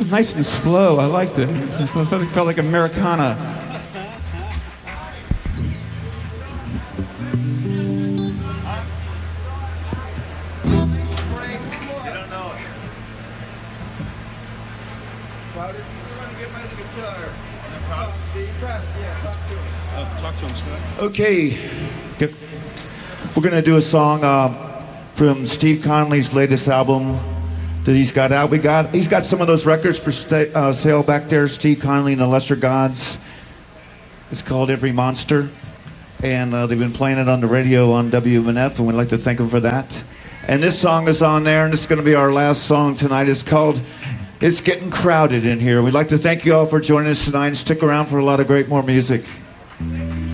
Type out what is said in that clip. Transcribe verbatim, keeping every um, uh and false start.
was nice and slow. I liked it. It felt, it felt like Americana. Okay, we're gonna do a song uh, from Steve Conley's latest album that he's got out. We got he's got some of those records for sta- uh, sale back there. Steve Conley and the Lesser Gods. It's called Every Monster, and uh, they've been playing it on the radio on W M N F, and we'd like to thank them for that. And this song is on there, and this is gonna be our last song tonight. It's called It's Getting Crowded in Here. We'd like to thank you all for joining us tonight, and stick around for a lot of great more music.